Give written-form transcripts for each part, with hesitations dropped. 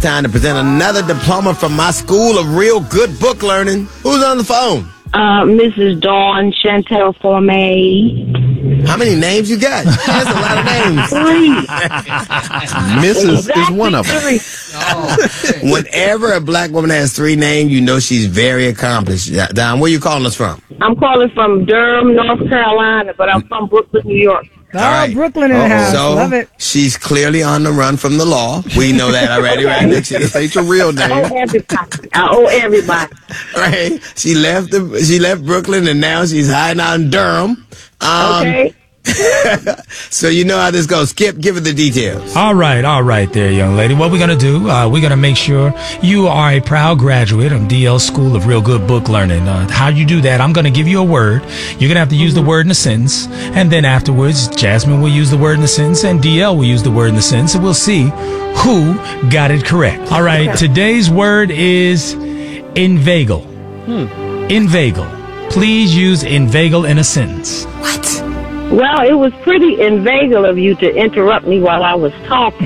Time to present another diploma from my school of real good book learning. Who's on the phone? Mrs. Dawn Chantel Formay. How many names you got? That's a lot of names. 3. Mrs. is one of them. 3. Whenever a black woman has 3 names, you know she's very accomplished. Don, where you calling us from? I'm calling from Durham, North Carolina, but I'm from Brooklyn, New York. Oh, right. Brooklyn in the house. So Love it. she's clearly on the run from the law. We know that already, right? This ain't your real I name. owe everybody. Right? She left Brooklyn and now she's hiding out in Durham. Okay. So you know how this goes. Skip, give it the details. All right there, young lady. What we're going to do, we're going to make sure you are a proud graduate of DL School of Real Good Book Learning. How you do that, I'm going to give you a word. You're going to have to use the word in a sentence. And then afterwards, Jasmine will use the word in the sentence and DL will use the word in the sentence. And we'll see who got it correct. All right, today's word is inveigle. Inveigle. Please use inveigle in a sentence. What? Well, it was pretty inveigle of you to interrupt me while I was talking.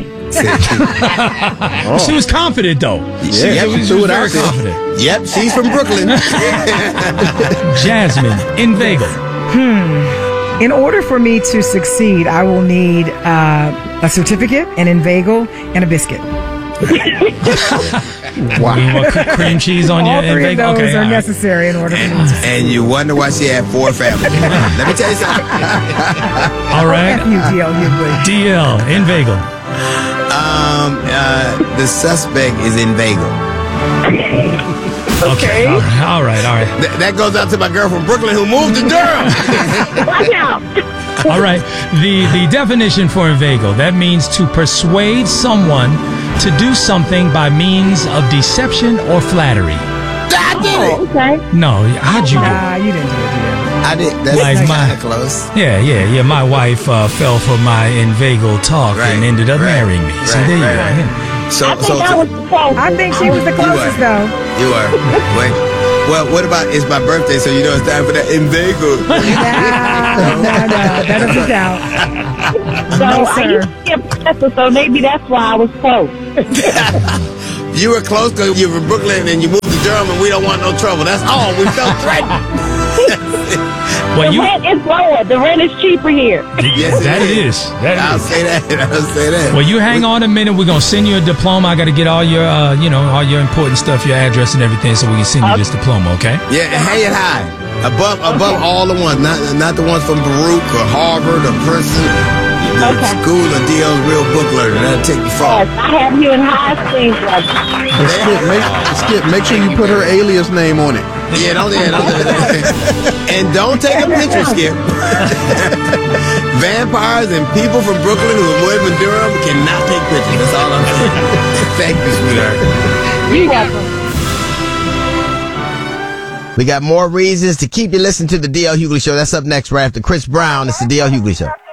She was confident, though. Yeah, She was very confident. Yep, she's from Brooklyn. Jasmine, inveigle. In order for me to succeed, I will need a certificate, an inveigle, and a biscuit. Wow. You want cream cheese on your All 3 of inveigle? those Okay, are all right. necessary in order for me to succeed. And you wonder why she had 4 families. Let me tell you something. All right. F you, DL Hughley. DL, inveigle. The suspect is inveigle. Okay. All right. That goes out to my girl from Brooklyn who moved to Durham. Watch out. All right. The definition for inveigle, that means to persuade someone to do something by means of deception or flattery. I did it. Okay. No, how'd you do it? You didn't do it, DL. I did. That's Like kind my- of close. Yeah. My wife fell for my inveigle talk and ended up marrying me. So there you go. Yeah. So, I think I was close. I think she was the closest, though. You are. Wait. Well, what about it's my birthday, so you know it's time for that inveigle. No, that doesn't count. So No, I sir. used to be a professor, so maybe that's why I was close. You were close because you were from Brooklyn and you moved to Durham and we don't want no trouble. That's all. We felt threatened. Well, The rent is lower. The rent is cheaper here. Yes, that is. I'll say that. I'll say that. Well, you hang on a minute. We're gonna send you a diploma. I got to get all your, all your important stuff, your address and everything, so we can send you this diploma. Okay? Yeah, and hang it high. Above all the ones. Not the ones from Baruch or Harvard or Princeton. The school of DL's real book learning. That'll take you far. Yes, I have you in high esteem. Skip, make sure you put her alias name on it. Yeah, don't do that. And don't take a picture, Skip. Vampires and people from Brooklyn who live in Durham cannot take pictures. That's all I'm saying. Thank you, sweetheart. You welcome. We got more reasons to keep you listening to the DL Hughley Show. That's up next right after Chris Brown. It's the DL Hughley Show.